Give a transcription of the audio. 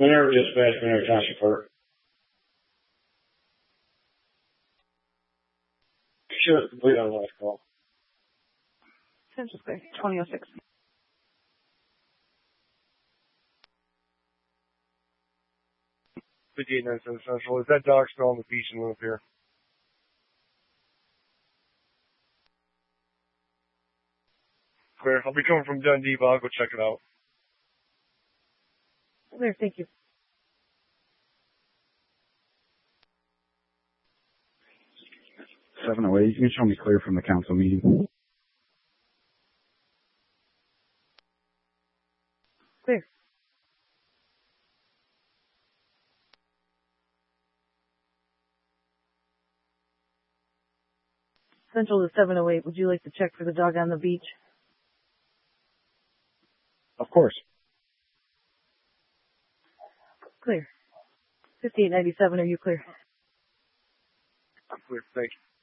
Whenever dispatch, whenever Township Clerk. Should have completed on the last call. Central Clear, 2006. Central. Is that dog still on the beach in Linear? Clear. I'll be coming from Dundee, but I'll go check it out. Clear, thank you. You can show me clear from the council meeting. Clear. Central to 708. Would you like to check for the dog on the beach? Of course. Clear. 5897, are you clear? I'm clear. Thank you.